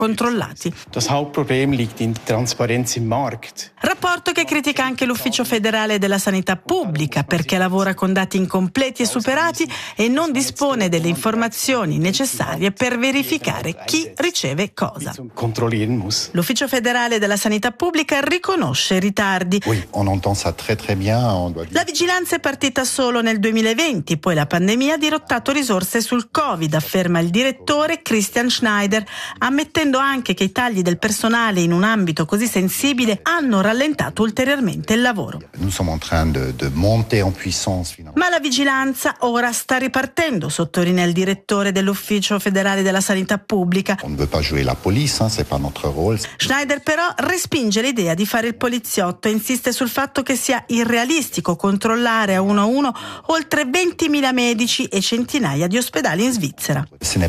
controllati. Das Hauptproblem liegt in der Transparenz im Markt. Rapporto che critica anche l'Ufficio federale della sanità pubblica perché lavora con dati incompleti e superati e non dispone delle informazioni necessarie per verificare chi riceve cosa. L'Ufficio federale della sanità pubblica riconosce i ritardi. La vigilanza è partita solo nel 2020, poi la pandemia ha dirottato risorse sul Covid, afferma il direttore Christian Schneider, ammettendo anche che i tagli del personale in un ambito così sensibile hanno rallentato ulteriormente il lavoro. Ma la vigilanza ora sta ripartendo, sottolinea il direttore dell'Ufficio federale della sanità pubblica. Schneider però respinge l'idea di fare il poliziotto e insiste sul fatto che sia irrealistico controllare a uno oltre 20.000 medici e centinaia di ospedali in Svizzera.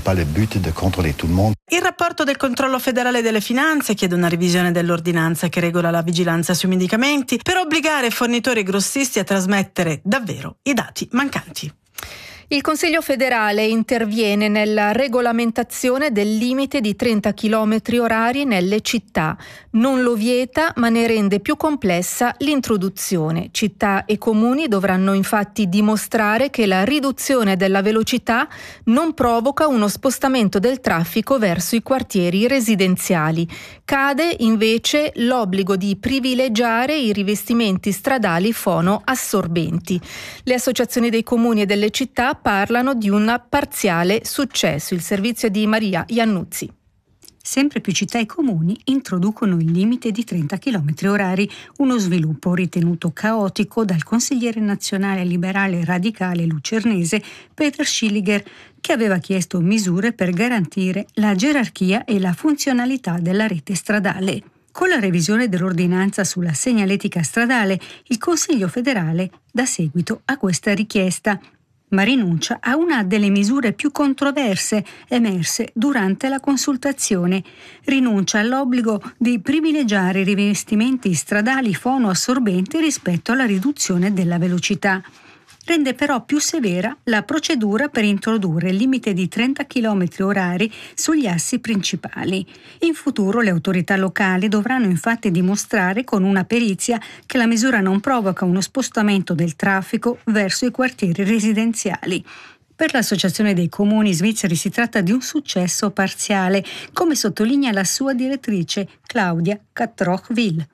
Il rapporto del controllo federale delle finanze chiede una revisione dell'ordinanza che regola la vigilanza sui medicamenti per obbligare fornitori e grossisti a trasmettere davvero i dati mancanti. Il Consiglio federale interviene nella regolamentazione del limite di 30 km orari nelle città. Non lo vieta, ma ne rende più complessa l'introduzione. Città e comuni dovranno infatti dimostrare che la riduzione della velocità non provoca uno spostamento del traffico verso i quartieri residenziali. Cade invece l'obbligo di privilegiare i rivestimenti stradali fonoassorbenti. Le associazioni dei comuni e delle città parlano di un parziale successo. Il servizio di Maria Iannuzzi. Sempre più città e comuni introducono il limite di 30 km orari, uno sviluppo ritenuto caotico dal consigliere nazionale liberale radicale lucernese Peter Schilliger, che aveva chiesto misure per garantire la gerarchia e la funzionalità della rete stradale. Con la revisione dell'ordinanza sulla segnaletica stradale, il Consiglio federale dà seguito a questa richiesta, ma rinuncia a una delle misure più controverse emerse durante la consultazione. Rinuncia all'obbligo di privilegiare i rivestimenti stradali fonoassorbenti rispetto alla riduzione della velocità. Rende però più severa la procedura per introdurre il limite di 30 km orari sugli assi principali. In futuro le autorità locali dovranno infatti dimostrare con una perizia che la misura non provoca uno spostamento del traffico verso i quartieri residenziali. Per l'Associazione dei Comuni svizzeri si tratta di un successo parziale, come sottolinea la sua direttrice Claudia Catroch-Will.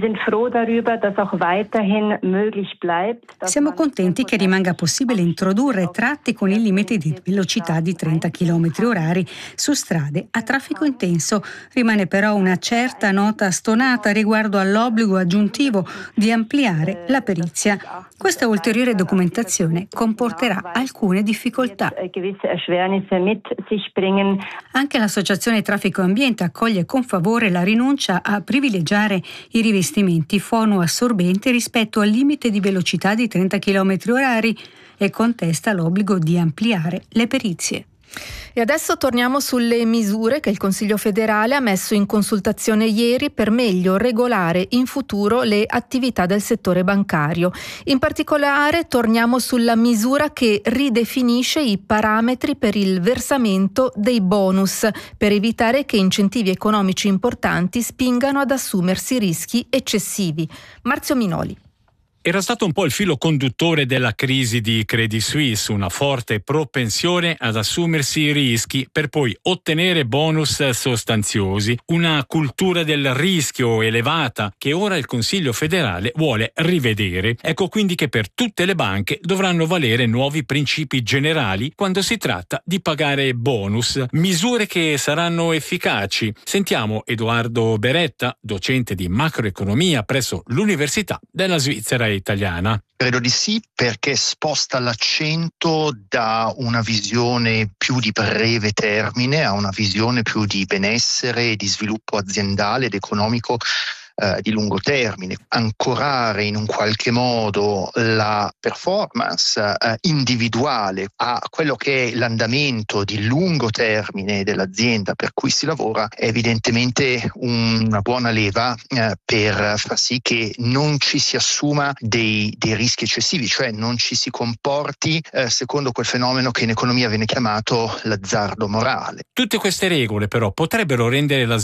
Siamo contenti che rimanga possibile introdurre tratti con il limite di velocità di 30 km orari su strade a traffico intenso. Rimane però una certa nota stonata riguardo all'obbligo aggiuntivo di ampliare la perizia. Questa ulteriore documentazione comporterà alcune difficoltà. Anche l'Associazione Traffico e Ambiente accoglie con favore la rinuncia a privilegiare i rivestimenti fonoassorbenti rispetto al limite di velocità di 30 km orari e contesta l'obbligo di ampliare le perizie. E adesso torniamo sulle misure che il Consiglio federale ha messo in consultazione ieri per meglio regolare in futuro le attività del settore bancario. In particolare torniamo sulla misura che ridefinisce i parametri per il versamento dei bonus per evitare che incentivi economici importanti spingano ad assumersi rischi eccessivi. Marzio Minoli. Era stato un po' il filo conduttore della crisi di Credit Suisse, una forte propensione ad assumersi rischi per poi ottenere bonus sostanziosi, una cultura del rischio elevata che ora il Consiglio federale vuole rivedere. Ecco quindi che per tutte le banche dovranno valere nuovi principi generali quando si tratta di pagare bonus, misure che saranno efficaci. Sentiamo Edoardo Beretta, docente di macroeconomia presso l'Università della Svizzera italiana. Credo di sì, perché sposta l'accento da una visione più di breve termine a una visione più di benessere e di sviluppo aziendale ed economico di lungo termine, ancorare in un qualche modo la performance individuale a quello che è l'andamento di lungo termine dell'azienda per cui si lavora è evidentemente una buona leva per far sì che non ci si assuma dei rischi eccessivi, cioè non ci si comporti secondo quel fenomeno che in economia viene chiamato l'azzardo morale. Tutte queste regole però potrebbero rendere